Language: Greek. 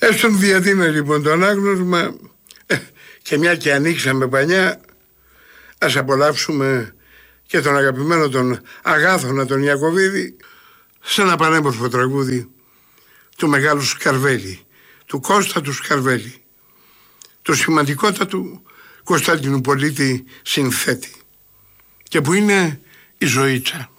Στον διαδίνω λοιπόν το ανάγνωσμα και μια και ανοίξαμε πανιά, ας απολαύσουμε και τον αγαπημένο τον Αγάθωνα τον Ιακωβίδη σε ένα πανέμορφο τραγούδι του μεγάλου Σκαρβέλη, του Κώστα του Σκαρβέλη, του σημαντικότατου Κωνσταντινουπολίτη συνθέτη, και που είναι η Ζωήτσα.